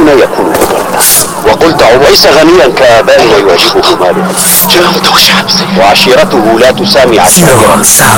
أينا يكون هدى؟ وقلت ليس غنيا كآبائنا يعجبه ماله، وعشيرته لا تسامي عشيرته.